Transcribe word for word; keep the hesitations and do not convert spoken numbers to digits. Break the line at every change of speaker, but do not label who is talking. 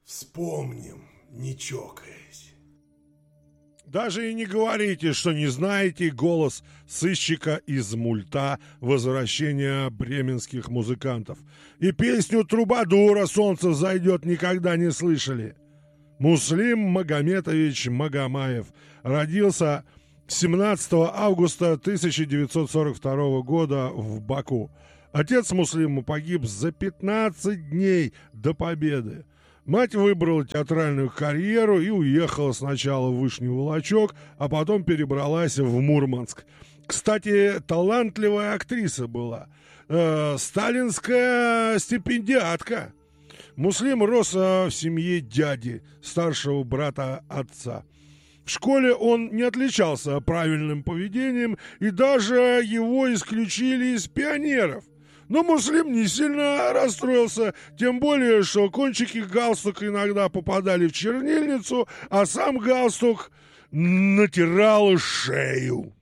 Вспомним, не чокаясь.
Даже и не говорите, что не знаете голос сыщика из мульта «Возвращение бременских музыкантов». И песню «Трубадура солнце зайдет» никогда не слышали. Муслим Магометович Магомаев родился семнадцатого августа тысяча девятьсот сорок второго года в Баку. Отец Муслима погиб за пятнадцать дней до победы. Мать выбрала театральную карьеру и уехала сначала в Вышний Волочек, а потом перебралась в Мурманск. Кстати, талантливая актриса была. Э, сталинская стипендиатка. Муслим рос э, в семье дяди, старшего брата отца. В школе он не отличался правильным поведением, и даже его исключили из пионеров. Но Муслим не сильно расстроился, тем более, что кончики галстука иногда попадали в чернильницу, а сам галстук натирал шею.